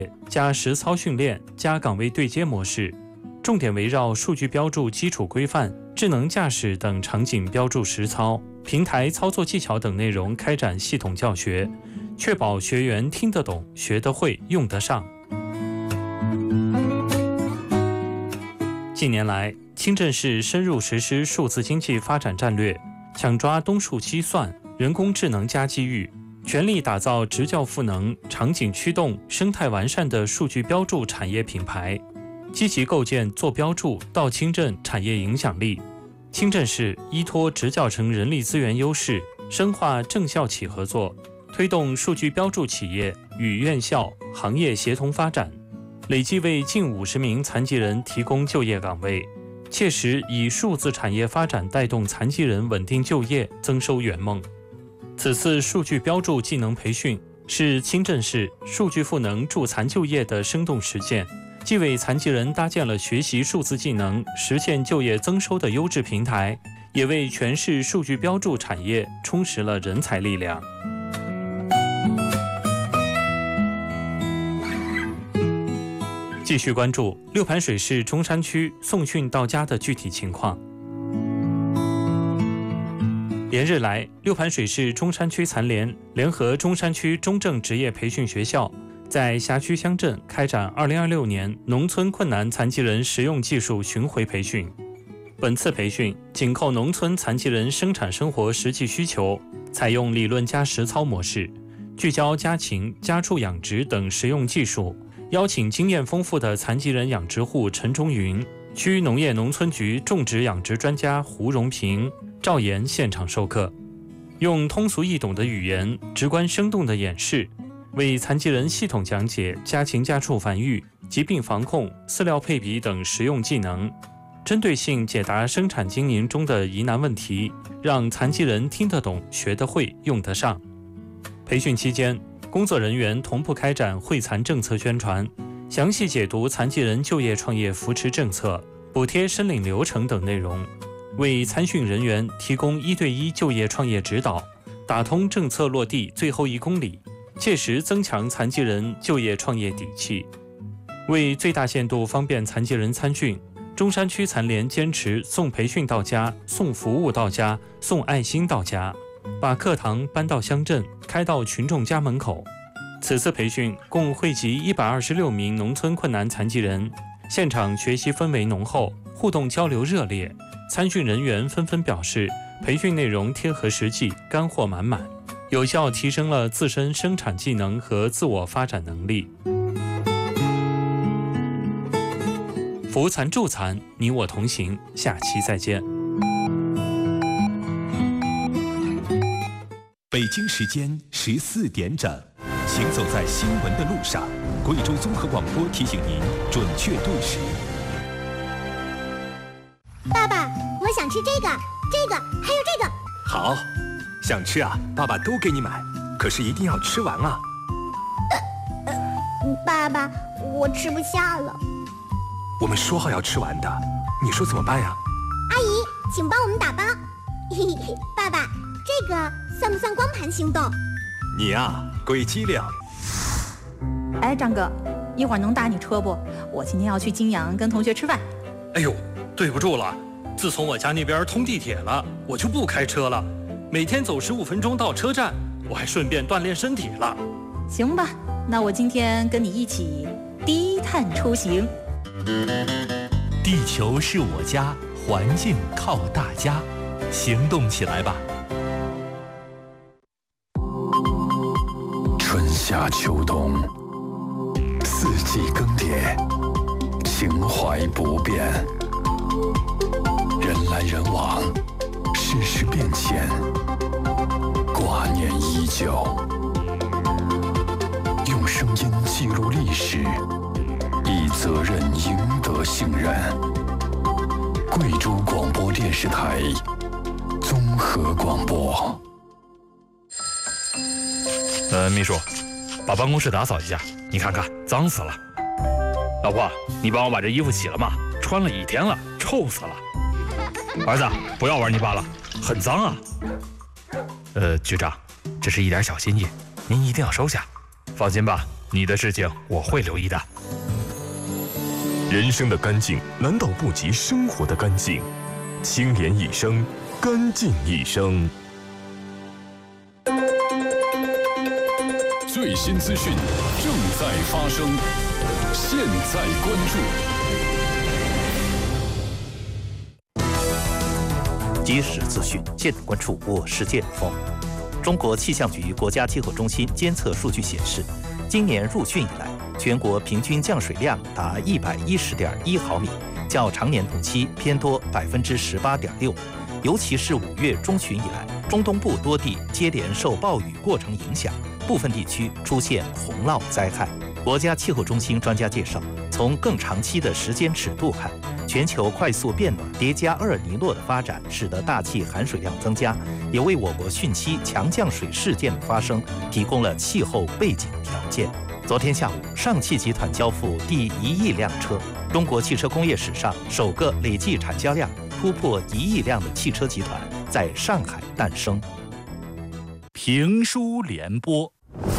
加实操训练加岗位对接模式，重点围绕数据标注基础规范、智能驾驶等场景标注实操、平台操作技巧等内容开展系统教学，确保学员听得懂、学得会、用得上。近年来，清镇市深入实施数字经济发展战略，抢抓东数西算、人工智能加机遇，全力打造职教赋能、场景驱动、生态完善的数据标注产业品牌，积极构建做标注到清镇产业影响力。清镇市依托职教城人力资源优势，深化政校企合作，推动数据标注企业与院校、行业协同发展，累计为近50名残疾人提供就业岗位，切实以数字产业发展带动残疾人稳定就业、增收圆梦。此次数据标注技能培训是清镇市数据赋能助残就业的生动实践，既为残疾人搭建了学习数字技能、实现就业增收的优质平台，也为全市数据标注产业充实了人才力量。继续关注六盘水市中山区送训到家的具体情况。连日来，六盘水市中山区残联联合中山区中正职业培训学校，在辖区乡镇开展2026年农村困难残疾人实用技术巡回培训。本次培训紧扣农村残疾人生产生活实际需求，采用理论加实操模式，聚焦家禽、家畜养殖等实用技术，邀请经验丰富的残疾人养殖户陈忠云、区农业农村局种植养殖专家胡荣平、赵岩现场授课，用通俗易懂的语言、直观生动的演示，为残疾人系统讲解家禽家畜繁育、疾病防控、饲料配比等实用技能，针对性解答生产经营中的疑难问题，让残疾人听得懂、学得会、用得上。培训期间，工作人员同步开展惠残政策宣传，详细解读残疾人就业创业扶持政策、补贴申领流程等内容，为参训人员提供1对1就业创业指导，打通政策落地最后1公里，切实增强残疾人就业创业底气。为最大限度方便残疾人参训，中山区残联坚持送培训到家、送服务到家、送爱心到家，把课堂搬到乡镇，开到群众家门口。此次培训共汇集126名农村困难残疾人，现场学习氛围浓厚，互动交流热烈。参训人员纷纷表示，培训内容贴合实际，干货满满，有效提升了自身生产技能和自我发展能力。扶残助残，你我同行，下期再见。 北京时间14点整，行走在新闻的路上，贵州综合广播提醒您准确对时。 爸爸，我想吃这个，还有这个。 好，想吃啊，爸爸都给你买，可是一定要吃完啊。 爸爸，我吃不下了。 我们说好要吃完的，你说怎么办呀？ 阿姨，请帮我们打包。爸爸，这个算不算光盘行动？ 你呀，鬼机灵。 哎，张哥，一会儿能打你车不？我今天要去金阳跟同学吃饭。 哎呦，对不住了，自从我家那边通地铁了，我就不开车了，每天走15分钟到车站，我还顺便锻炼身体了。 行吧，那我今天跟你一起低碳出行。 地球是我家，环境靠大家，行动起来吧！ 春夏秋冬，四季更迭，情怀不变。人来人往，世事变迁，挂念依旧。用声音记录历史，以责任赢得信任。贵州广播电视台综合广播。 秘书，把办公室打扫一下，你看看脏死了。老婆，你帮我把这衣服洗了吗？穿了1天了，臭死了。儿子，不要玩泥巴了，很脏啊。局长，这是一点小心意，您一定要收下。放心吧， 你的事情我会留意的。 人生的干净难道不及生活的干净？清廉一生，干净一生。 最新资讯正在发生，现在关注。即时资讯，现在关注，我是剑锋。中国气象局国家气候中心监测数据显示，今年入汛以来，全国平均降水量达110.1毫米，较常年同期偏多18.6%。尤其是5月中旬以来，中东部多地接连受暴雨过程影响，部分地区出现洪涝灾害。国家气候中心专家介绍，从更长期的时间尺度看，全球快速变暖叠加厄尔尼诺的发展，使得大气含水量增加，也为我国汛期强降水事件的发生提供了气候背景条件。昨天下午，上汽集团交付第1亿辆车，中国汽车工业史上首个累计产销量突破1亿辆的汽车集团在上海诞生。 评书联播。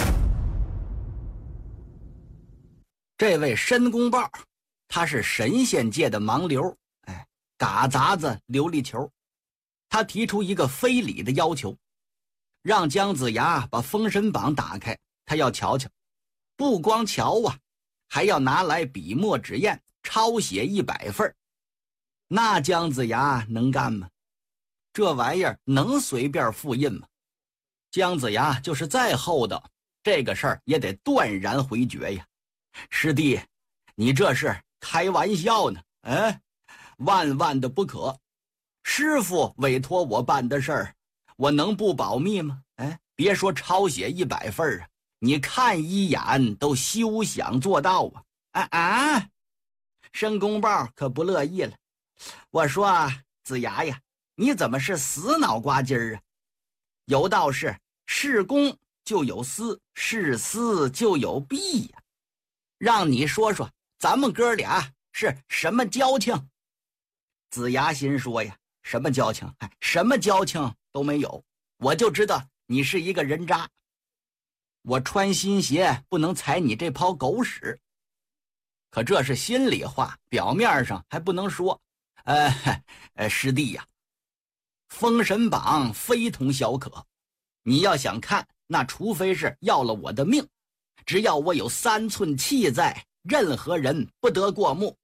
这位申公豹，他是神仙界的盲流，嘎杂子琉璃球。他提出一个非礼的要求，让姜子牙把《封神榜》打开，他要瞧瞧。不光瞧啊，还要拿来笔墨纸砚抄写100份。那姜子牙能干吗？这玩意儿能随便复印吗？姜子牙就是再厚道，这个事儿也得断然回绝呀。师弟，你这是开玩笑呢？万万的不可！师傅委托我办的事儿，我能不保密吗？别说抄写100份啊，你看一眼都休想做到啊！申公豹可不乐意了。我说子牙呀，你怎么是死脑瓜筋儿啊？有道是，是公就有私，是私就有弊呀。让你说说，咱们哥俩是什么交情？子牙心说呀，什么交情？什么交情都没有，我就知道你是一个人渣。我穿新鞋不能踩你这泡狗屎。可这是心里话，表面上还不能说。师弟呀，封神榜非同小可，你要想看，那除非是要了我的命。只要我有3寸气在，任何人不得过目。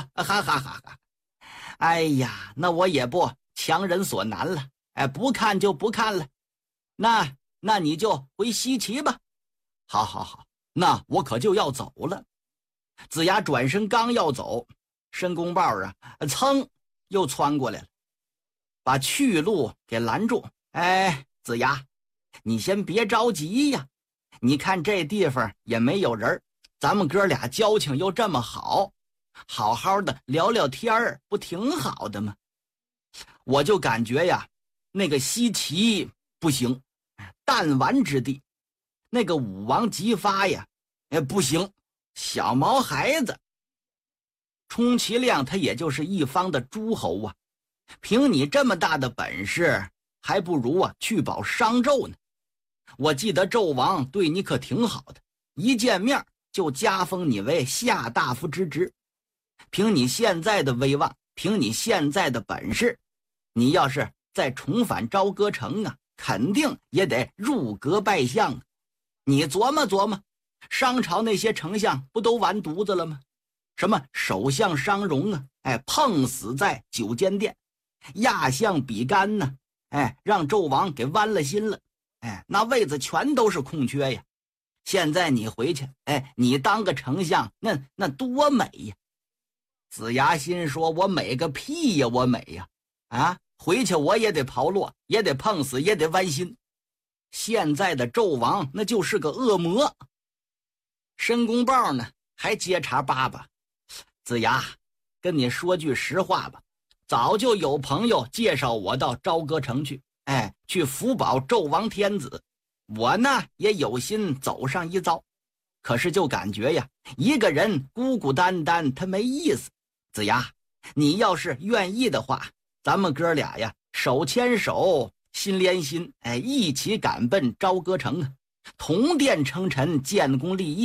哎呀，那我也不强人所难了。不看就不看了。那你就回西岐吧。好，那我可就要走了。子牙转身刚要走，申公豹噌又窜过来了，把去路给拦住。子牙，你先别着急呀。你看这地方也没有人，咱们哥俩交情又这么好，好好的聊聊天儿，不挺好的吗？我就感觉呀，那个西岐不行，弹丸之地；那个武王姬发呀，不行，小毛孩子。充其量他也就是一方的诸侯啊，凭你这么大的本事，还不如去保商纣呢。我记得纣王对你可挺好的，一见面就加封你为下大夫之职。凭你现在的威望，凭你现在的本事，你要是再重返朝歌城啊，肯定也得入阁拜相啊。你琢磨琢磨，商朝那些丞相不都完犊子了吗？什么首相商容啊，碰死在九间殿；亚相比干呢，让纣王给剜了心了。那位子全都是空缺呀。现在你回去，你当个丞相，那多美呀！子牙心说：“我美个屁呀，我美呀！回去我也得刨落，也得碰死，也得剜心。现在的纣王那就是个恶魔。”申公豹呢，还接茬叭叭：“子牙，跟你说句实话吧，早就有朋友介绍我到朝歌城去。去辅保纣王天子，我呢也有心走上一遭，可是就感觉呀，一个人孤孤单单他没意思。子牙，你要是愿意的话，咱们哥俩呀手牵手，心连心，一起赶奔朝歌城啊，同殿称臣，建功立业，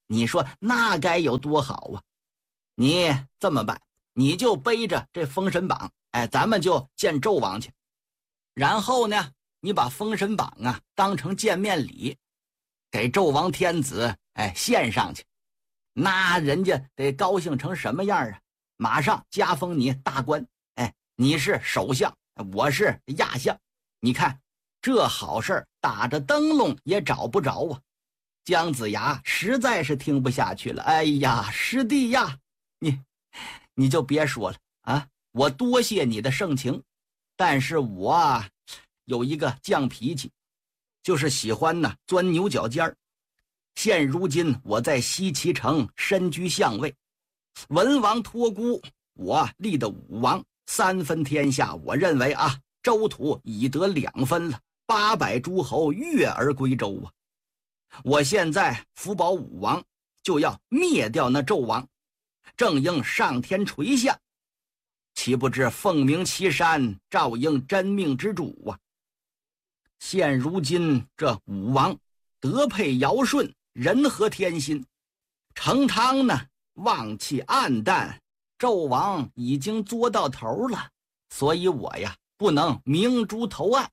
你说那该有多好啊！你这么办，你就背着这封神榜，咱们就见纣王去。然后呢，你把封神榜啊当成见面礼，给纣王天子献上去，那人家得高兴成什么样啊！马上加封你大官，你是首相，我是亚相。你看这好事打着灯笼也找不着啊！姜子牙实在是听不下去了，哎呀，师弟呀，你就别说了啊！我多谢你的盛情，但是我有一个犟脾气，就是喜欢呢钻牛角尖儿。现如今我在西岐城身居相位，文王托孤，我立的武王，3分天下，我认为啊，周土已得2分了，800诸侯跃而归周啊！我现在辅保武王，就要灭掉那纣王，正应上天垂下，岂不知凤鸣岐山，照应真命之主啊！现如今这武王德配尧舜，人和天心，成汤呢望气暗淡，纣王已经作到头了，所以我呀不能明珠投案。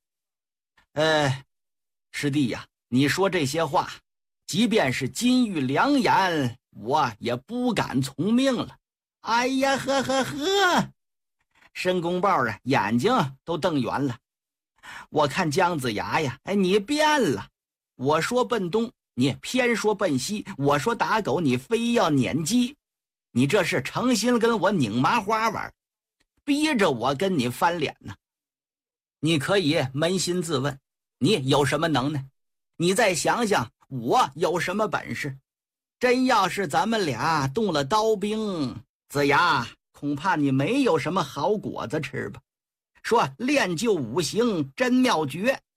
师弟呀，你说这些话，即便是金玉良言，我也不敢从命了。哎呀呵呵呵，申公豹啊眼睛都瞪圆了。我看姜子牙呀，你变了。我说奔东，你偏说奔西；我说打狗，你非要撵鸡。你这是诚心跟我拧麻花玩，逼着我跟你翻脸呢。你可以扪心自问，你有什么能耐？你再想想我有什么本事？真要是咱们俩动了刀兵，子牙恐怕你没有什么好果子吃吧。说练就5行真妙诀，